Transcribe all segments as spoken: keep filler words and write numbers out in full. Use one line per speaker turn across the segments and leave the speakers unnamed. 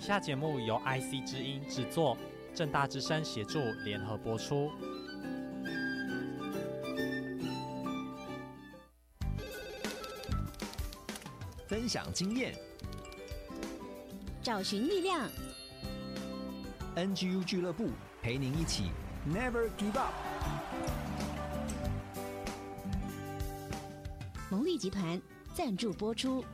下节目由 I C 之音制作，政大之声协助联合播出。
分享经验，
找寻力量。
N G U 俱乐部陪您一起 Never Give Up。
蒙利集团赞助播出。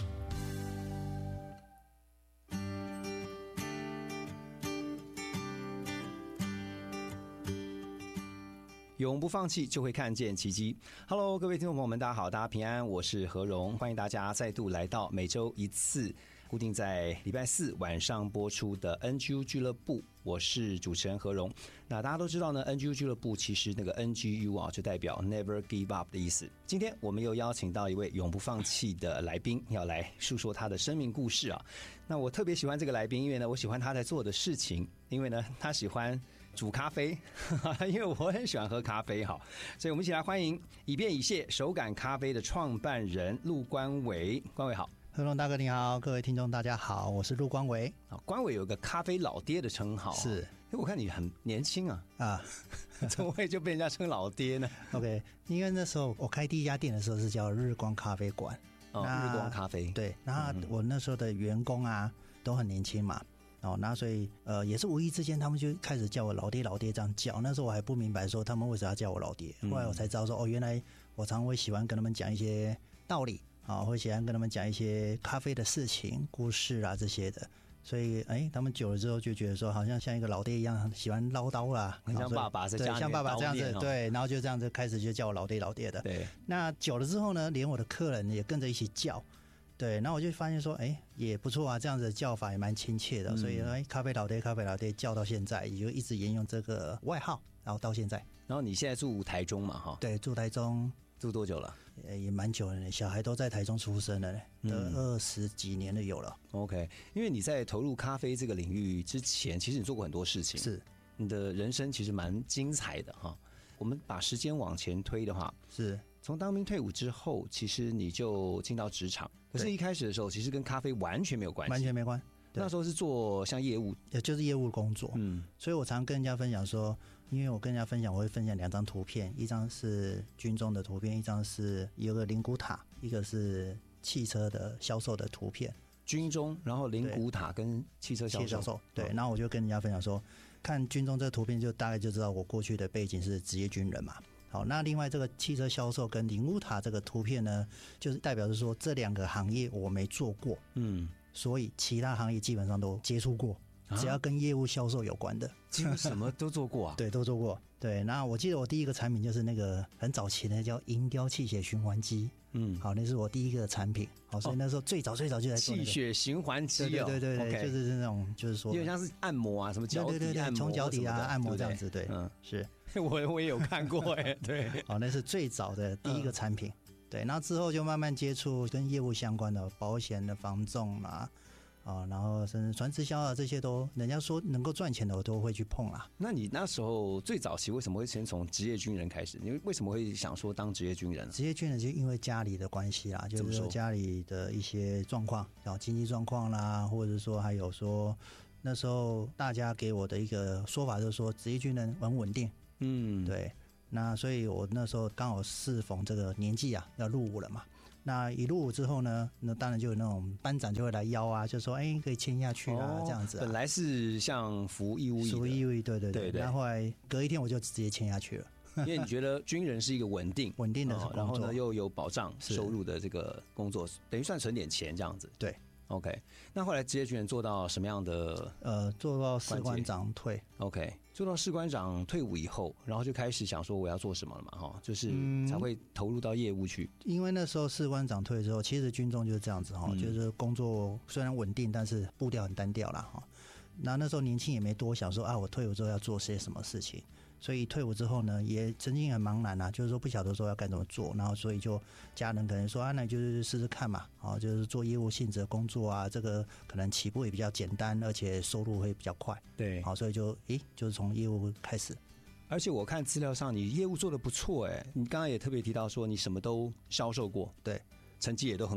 永不放弃，就会看见奇迹。Hello， 各位听众朋友们，大家好，大家平安，我是何荣，欢迎大家再度来到每周一次，固定在礼拜四晚上播出的 N G U 俱乐部。我是主持人何荣。那大家都知道呢 ，N G U 俱乐部其实那个 N G U 啊，就代表 Never Give Up 的意思。今天我们又邀请到一位永不放弃的来宾，要来述说他的生命故事啊。那我特别喜欢这个来宾，因为呢，我喜欢他在做的事情，因为呢，他喜欢煮咖啡，因为我很喜欢喝咖啡哈，所以我们一起来欢迎以便以谢手感咖啡的创办人陆官伟。官伟好。
何龙大哥你好，各位听众大家好，我是陆官伟。
官伟有个咖啡老爹的称号，
是，
我看你很年轻啊，
啊，
怎么会就被人家称老爹呢
？OK， 因为那时候我开第一家店的时候是叫日光咖啡馆，
哦，日光咖啡，
对，然后我那时候的员工啊都很年轻嘛。哦，那所以呃也是无意之间，他们就开始叫我老爹老爹这样叫。那时候我还不明白说他们为什么要叫我老爹，后来我才知道说哦，原来我常会喜欢跟他们讲一些道理啊，会喜欢跟他们讲一些咖啡的事情、故事啊这些的。所以哎，他们久了之后就觉得说，好像像一个老爹一样，喜欢唠叨啦，
很像爸爸在家里面，
对，像爸爸这样子，
哦、
对，然后就这样子开始就叫我老爹老爹的。
对，
那久了之后呢，连我的客人也跟着一起叫。对，然后我就发现说，哎，也不错啊，这样子的叫法也蛮亲切的，嗯、所以哎，咖啡老爹，咖啡老爹叫到现在，也就一直沿用这个外号，然后到现在。
然后你现在住台中嘛，哈？
对，住台中，
住多久了？
也蛮久了，小孩都在台中出生了，都二十几年的有了。
OK， 因为你在投入咖啡这个领域之前，其实你做过很多事情，
是
你的人生其实蛮精彩的哈。我们把时间往前推的话，
是。
从当兵退伍之后，其实你就进到职场，可是一开始的时候，其实跟咖啡完全没有关系，
完全没关。
那时候是做像业务，
也就是业务工作。嗯，所以我常跟人家分享说，因为我跟人家分享，我会分享两张图片，一张是军中的图片，一张是有个灵骨塔，一个是汽车的销售的图片。
军中，然后灵骨塔跟汽车销售，
销售对，然后我就跟人家分享说，看军中这个图片，就大概就知道我过去的背景是职业军人嘛。好，那另外这个汽车销售跟灵骨塔这个图片呢，就是代表着说这两个行业我没做过，嗯，所以其他行业基本上都接触过，啊、只要跟业务销售有关的，
几乎什么都做过啊。
对，都做过。对，那我记得我第一个产品就是那个很早期的叫银雕气血循环机，嗯，好，那是我第一个产品。好，所以那时候最早最早就在做、那个、
气血循环机、哦，
对对对对，
okay
就是那种就是说，
有点像是按摩啊，什么脚底按摩，
从脚底啊按摩这样子，对，嗯，是。
我我也有看过哎，对，
好，那是最早的第一个产品，嗯、对，那之后就慢慢接触跟业务相关的保险的房仲啊，啊，然后甚至传直销啊，这些都人家说能够赚钱的，我都会去碰啊。
那你那时候最早期为什么会先从职业军人开始？你为什么会想说当职业军人？
职业军人就因为家里的关系啦，就是说家里的一些状况，然后经济状况啦，或者说还有说那时候大家给我的一个说法就是说，职业军人很稳定。嗯，对，那所以我那时候刚好适逢这个年纪啊，要入伍了嘛。那一入伍之后呢，那当然就有那种班长就会来邀啊，就说哎，可以签下去啊，哦、这样子、啊。
本来是像服义务役的，
服义务役，对对 对,
对, 对。
然后后来隔一天我就直接签下去了，
因为你觉得军人是一个稳定、
稳定的工作、
哦，然后呢又有保障收入的这个工作，等于算存点钱这样子。
对。
OK， 那后来职业军人做到什么样的？
呃，做到士官长退。
OK， 做到士官长退伍以后，然后就开始想说我要做什么了嘛，哈，就是才会投入到业务去。
嗯、因为那时候士官长退之后，其实军中就是这样子哈、嗯，就是工作虽然稳定，但是步调很单调啦哈。那那时候年轻也没多想说啊，我退伍之后要做些什么事情。所以退伍之后呢，也曾经很茫然啊，就是说不晓得说要该怎么做，然后所以就家人可能说啊，那你就是试试看嘛，啊，就是做业务性质的工作啊，这个可能起步也比较简单，而且收入会比较快，
对，
好，所以就诶，就是从业务开始。
而且我看资料上你业务做得不错哎，你刚刚也特别提到说你什么都销售过，
对，
成绩也都很好。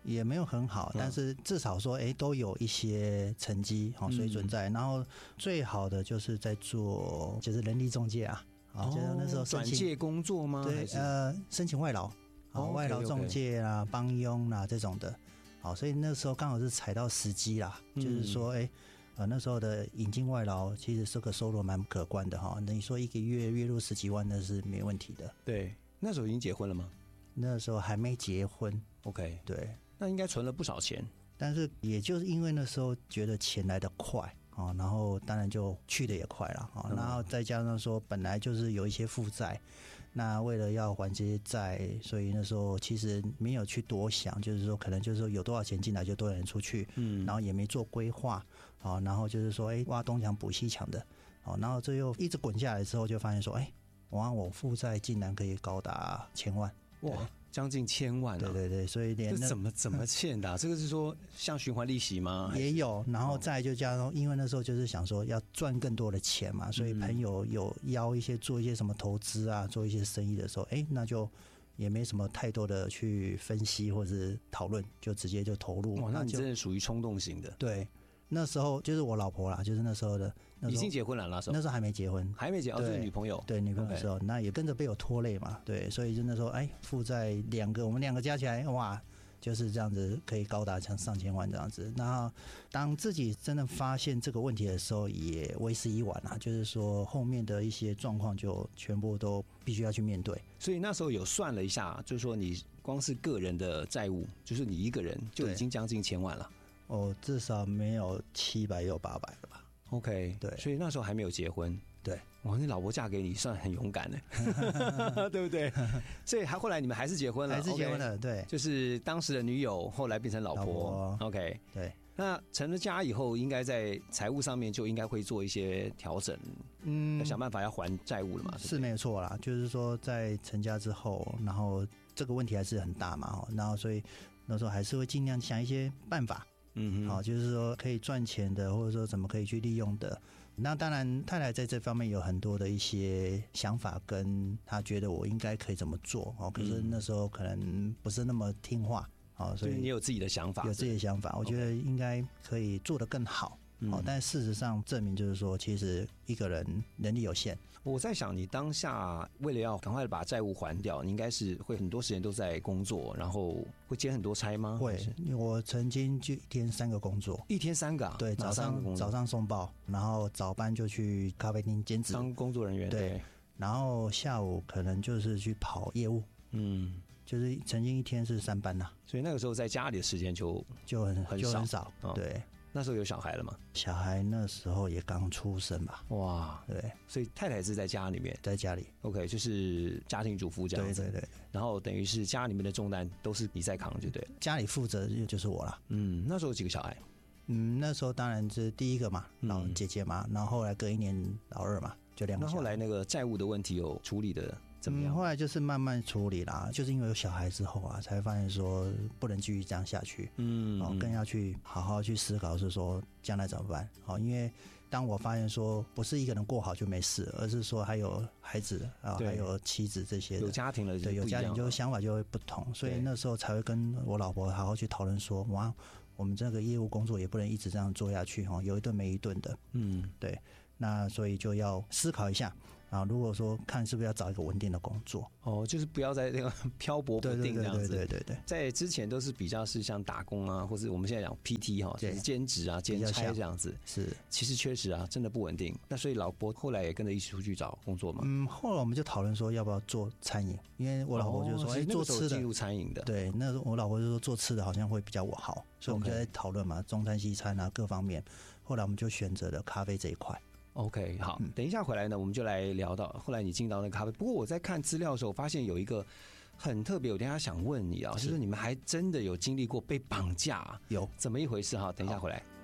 也没有很好，
嗯、
但是至少说，哎、欸，都有一些成绩好水准在、嗯。然后最好的就是在做就是人力中介啊，啊、哦，就是那时候
转介工作吗？
对，呃，申请外劳，啊、哦，外劳中介啊，帮佣啊这种的，好，所以那时候刚好是踩到时机啦，嗯、就是说，哎、欸。呃，那时候的引进外劳其实这个收入蛮可观的哈。那你说一个月月入十几万，那是没问题的。
对，那时候已经结婚了吗？
那时候还没结婚。
OK，
对，
那应该存了不少钱。
但是也就是因为那时候觉得钱来得快啊，然后当然就去得也快了啊、嗯。然后再加上说本来就是有一些负债，那为了要还这些债，所以那时候其实没有去多想，就是说可能就是说有多少钱进来就多少人出去，嗯，然后也没做规划。好，然后就是说，哎，挖东墙补西墙的，好，然后这又一直滚下来之后，就发现说，哎，哇，我负债竟然可以高达千万，
哇，将近千万、啊，
对对对，所以连
这怎么怎么欠的、啊？这个是说像循环利息吗？
也有，然后再就加上，因为那时候就是想说要赚更多的钱嘛，所以朋友有邀一些做一些什么投资啊，做一些生意的时候，哎，那就也没什么太多的去分析或者讨论，就直接就投入。
哇，那你真的属于冲动型的，
对。那时候就是我老婆啦，就是那时候的，那时候
已经结婚了那时候，
那时候还没结婚，
还没结婚，就是女朋友，
对女朋友的时候， okay. 那也跟着被我拖累嘛，对，所以就那时候哎，负债两个，我们两个加起来哇，就是这样子，可以高达像上千万这样子。然后当自己真的发现这个问题的时候，也为时已晚啦，就是说后面的一些状况就全部都必须要去面对。
所以那时候有算了一下，就是说你光是个人的债务，就是你一个人就已经将近千万了。
哦，至少没有七百，也有八百了吧
？OK， 对，所以那时候还没有结婚。
对，
哇，你老婆嫁给你算很勇敢呢，对不对？所以还后来你们还是结婚了，
还是结婚了，
okay,
对，
就是当时的女友，后来变成老婆。
老婆
OK，
对。
那成了家以后，应该在财务上面就应该会做一些调整，嗯，要想办法要还债务了嘛，对不对？
是没有错啦。就是说在成家之后，然后这个问题还是很大嘛，然后所以那时候还是会尽量想一些办法。嗯，好，就是说可以赚钱的，或者说怎么可以去利用的。那当然，太太在这方面有很多的一些想法，跟她觉得我应该可以怎么做哦。可是那时候可能不是那么听话，哦，所以
你有自己的想法，
有自己的想法，我觉得应该可以做得更好。好、嗯，但事实上证明就是说，其实一个人能力有限。
我在想，你当下为了要赶快把债务还掉，你应该是会很多时间都在工作，然后会接很多差吗？
会，我曾经就一天三个工作，
一天三个啊？
对，早上早上送报，然后早班就去咖啡厅兼职
当工作人员，
对，
对，
然后下午可能就是去跑业务，嗯。就是曾经一天是三班呐、啊，
所以那个时候在家里的时间就
就很
很
就很少，哦、对。
那时候有小孩了吗？
小孩那时候也刚出生吧。
哇，
对，
所以太太是在家里面，
在家里
，OK， 就是家庭主妇这样子。
对对对。然
后等于是家里面的重担都是你在扛，就对了。
家里负责就是我啦。
嗯，那时候有几个小孩？
嗯，那时候当然是第一个嘛，老姐姐嘛，嗯、然后后来隔一年老二嘛，就两个。
那后来那个债务的问题有处理的？怎么样？
嗯，后来就是慢慢处理啦，就是因为有小孩之后啊，才发现说不能继续这样下去，嗯，哦，更要去好好去思考，是说将来怎么办？好，因为当我发现说不是一个人过好就没事，而是说还有孩子啊，还有妻子这些的，
有家庭了，
对，有家庭就想法就会不同，所以那时候才会跟我老婆好好去讨论说，哇，我们这个业务工作也不能一直这样做下去哈，有一顿没一顿的，嗯，对，那所以就要思考一下。啊，如果说看是不是要找一个稳定的工作
哦，就是不要在那个漂泊不定这样子。
对对对对对对，
在之前都是比较是像打工啊，或是我们现在讲 P T 哈，就是兼职啊、兼差这样子。
是，
其实确实啊，真的不稳定。那所以老婆后来也跟着一起出去找工作嘛。
嗯，后来我们就讨论说要不要做餐饮，因为我老婆就说，哎、哦，做吃的
进入餐饮的。
对，那我老婆就说做吃的好像会比较我好，所以我们就在讨论嘛，中餐西餐啊各方面。后来我们就选择了咖啡这一块。
OK， 好，嗯，等一下回来呢，我们就来聊到后来你进到那个咖啡。不过我在看资料的时候，发现有一个很特别，我等一下想问你啊，就是你们还真的有经历过被绑架，
有
怎么一回事哈？等一下回来。